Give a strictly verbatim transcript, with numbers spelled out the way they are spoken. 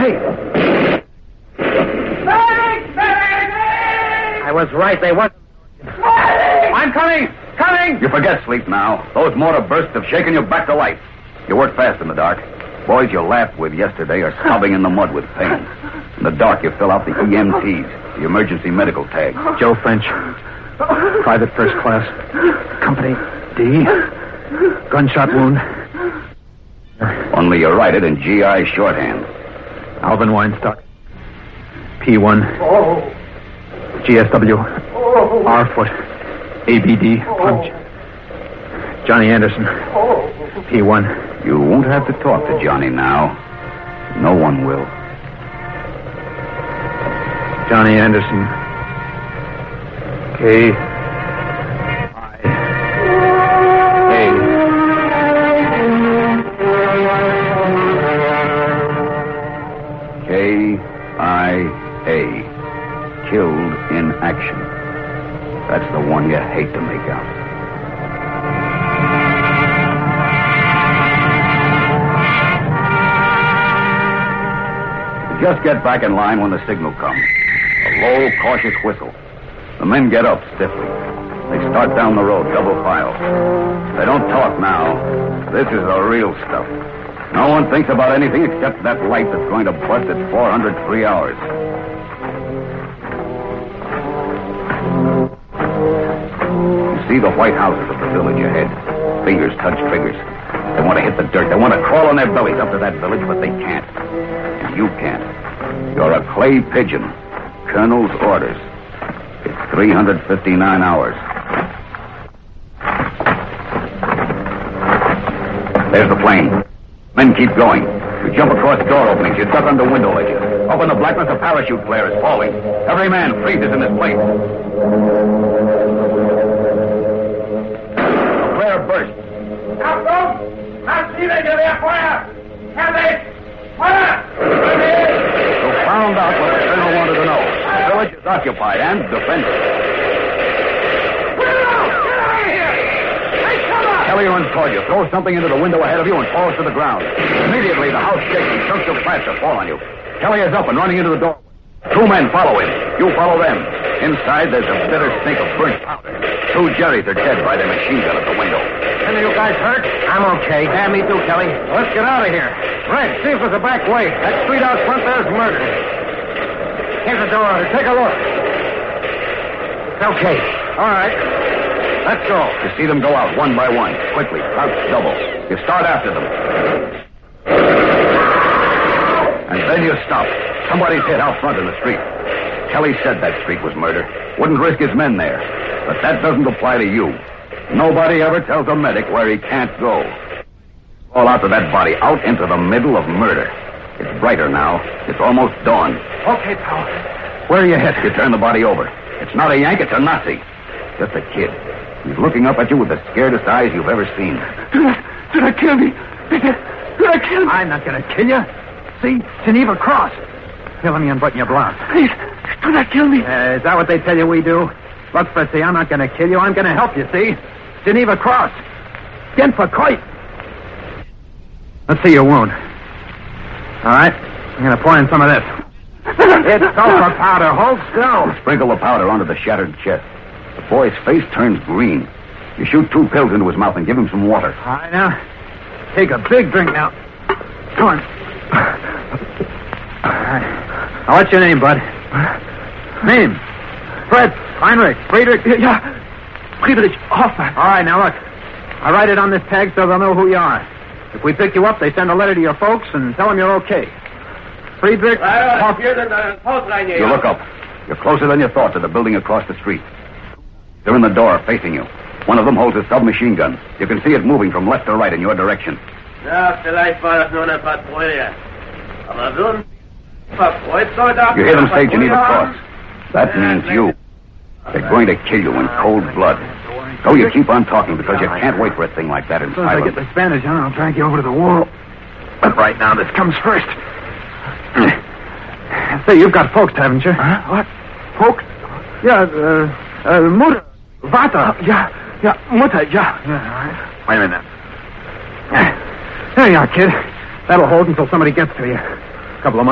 I was right. They wasn't. I'm coming! Coming! You forget sleep now. Those mortar bursts have shaken you back to life. You work fast in the dark. Boys you laughed with yesterday are sobbing in the mud with pain. In the dark, you fill out the E M Ts, the emergency medical tag. Joe French. Private first class. Company D. Gunshot wound. Only you write it in G I shorthand. Alvin Weinstock. P one. G S W. R foot. A B D. Punch. Johnny Anderson. P one. You won't have to talk to Johnny now. No one will. Johnny Anderson. K. I. A. K I A. Killed in action. That's the one you hate to make out. You just get back in line when the signal comes. A low, cautious whistle. The men get up stiffly. They start down the road, double file. They don't talk now. This is the real stuff. No one thinks about anything except that light that's going to bust at four hundred three hours. You see the white houses of the village ahead. Fingers touch triggers. They want to hit the dirt. They want to crawl on their bellies up to that village, but they can't. And you can't. You're a clay pigeon. Colonel's orders. It's three hundred fifty-nine hours. There's the plane. Men keep going. You jump across door openings. You duck under window ledges. Up in the blackness, a parachute flare is falling. Every man freezes in his place. The flare bursts. Now, folks! Now, see they get their fire! Can they? Fire! You found out what the colonel wanted to know. The village is occupied and defended. Get out! Get out of here! Hey, come on! Kelly runs toward you, throws something into the window ahead of you, and falls to the ground. Immediately, the house shakes and chunks of plaster fall on you. Kelly is up and running into the door. Two men follow him. You follow them. Inside, there's a bitter stink of burnt powder. Two Jerrys are dead by their machine gun at the window. Any of you guys hurt? I'm okay. Yeah, me too, Kelly. Let's get out of here. Red, see if there's a back way. That street out front there's murder. Here's the door. Take a look. It's okay. All right. Let's go. You see them go out one by one, quickly, crouch double. You start after them. And then you stop. Somebody's hit out front in the street. Kelly said that street was murder. Wouldn't risk his men there. But that doesn't apply to you. Nobody ever tells a medic where he can't go. Fall out to that body, out into the middle of murder. It's brighter now. It's almost dawn. Okay, pal. Where are you hit? You turn the body over. It's not a Yank, it's a Nazi. Just a kid. He's looking up at you with the scaredest eyes you've ever seen. Do not, do not kill me. Do not kill me. I'm not going to kill you. See? Geneva Cross. Here, let me unbutton your blouse. Please, do not kill me. Uh, is that what they tell you we do? Look, Fritzy, I'm not going to kill you. I'm going to help you, see? Geneva Cross. Genfer Kreuz. Let's see your wound. All right. I'm going to pour in some of this. It's sulfur powder. Hold still. You sprinkle the powder onto the shattered chest. The boy's face turns green. You shoot two pills into his mouth and give him some water. All right, now. Take a big drink now. Come on. All right. Now, what's your name, bud? Name? Fred. Heinrich. Friedrich. Yeah. Friedrich Hoffman. All right, now, look. I write it on this tag so they'll know who you are. If we pick you up, they send a letter to your folks and tell them you're okay. Friedrich Hoffman. You look up. You're closer than you thought to the building across the street. They're in the door, facing you. One of them holds a submachine gun. You can see it moving from left to right in your direction. Ja, vielleicht war das nur eine Patrouille. Aber würden Sie verfreut so da... You hear them say Geneva Cross. That means you. They're going to kill you in cold blood. So you keep on talking because you can't wait for a thing like that in As soon as I silence. get the Spanish on, I'll drag you over to the wall. But right now, this comes first. Say, you've got folks, haven't you? Huh? What? Folks? Yeah, uh, uh, Mutter. Vater. Yeah, yeah, Mutter, yeah. Yeah, all right. Wait a minute. There you are, kid. That'll hold until somebody gets to you. A couple of months.